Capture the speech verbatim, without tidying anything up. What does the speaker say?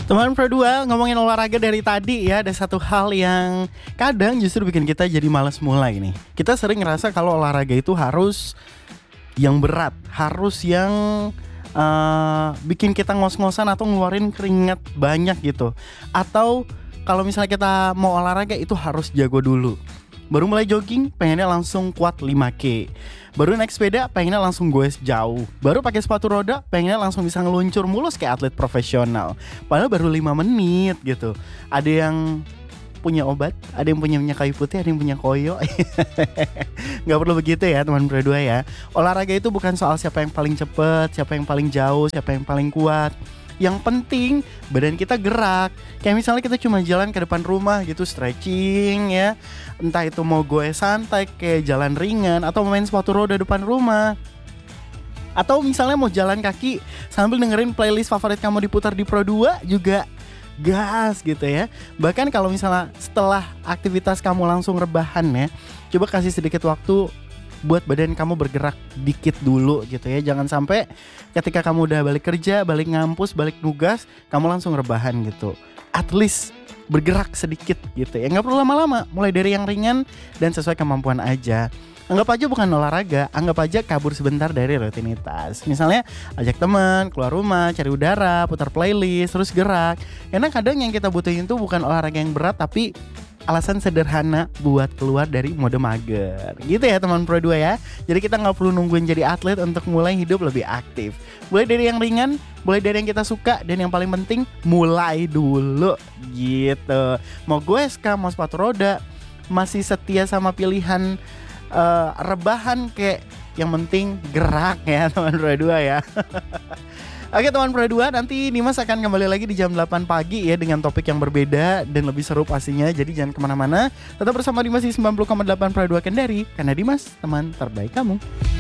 Teman Pro dua, ngomongin olahraga dari tadi ya, ada satu hal yang kadang justru bikin kita jadi malas mulai nih. Kita sering ngerasa kalau olahraga itu harus yang berat, harus yang uh, bikin kita ngos-ngosan atau ngeluarin keringat banyak gitu. Atau kalau misalnya kita mau olahraga itu harus jago dulu. Baru mulai jogging, pengennya langsung kuat lima K. Baru naik sepeda, pengennya langsung goes jauh. Baru pakai sepatu roda, pengennya langsung bisa ngeluncur mulus kayak atlet profesional. Padahal baru lima menit gitu. Ada yang punya obat, ada yang punya minyak kayu putih, ada yang punya koyo. Gak perlu begitu ya teman Pro dua ya. Olahraga itu bukan soal siapa yang paling cepet, siapa yang paling jauh, siapa yang paling kuat. Yang penting badan kita gerak. Kayak misalnya kita cuma jalan ke depan rumah gitu, stretching ya. Entah itu mau goes santai kayak jalan ringan, atau main sepatu roda depan rumah, atau misalnya mau jalan kaki sambil dengerin playlist favorit kamu diputar di Pro dua juga gas gitu ya. Bahkan kalau misalnya setelah aktivitas kamu langsung rebahan ya, coba kasih sedikit waktu buat badan kamu bergerak dikit dulu gitu ya. Jangan sampai ketika kamu udah balik kerja, balik ngampus, balik nugas, kamu langsung rebahan gitu. At least bergerak sedikit gitu ya. Gak perlu lama-lama, mulai dari yang ringan dan sesuai kemampuan aja. Anggap aja bukan olahraga, anggap aja kabur sebentar dari rutinitas. Misalnya ajak teman, keluar rumah, cari udara, putar playlist, terus gerak. Karena kadang yang kita butuhin itu bukan olahraga yang berat, tapi alasan sederhana buat keluar dari mode mager. Gitu ya teman Pro dua ya. Jadi kita gak perlu nungguin jadi atlet untuk mulai hidup lebih aktif. Mulai dari yang ringan, mulai dari yang kita suka, dan yang paling penting mulai dulu gitu. Mau goes kah, mau sepatu roda, masih setia sama pilihan uh, rebahan kayak, yang penting gerak ya teman Pro dua ya. Oke teman Pro dua, nanti Dimas akan kembali lagi di jam delapan pagi ya, dengan topik yang berbeda dan lebih seru pastinya. Jadi jangan kemana-mana, tetap bersama Dimas di sembilan puluh koma delapan Pro dua Kendari, karena Dimas teman terbaik kamu.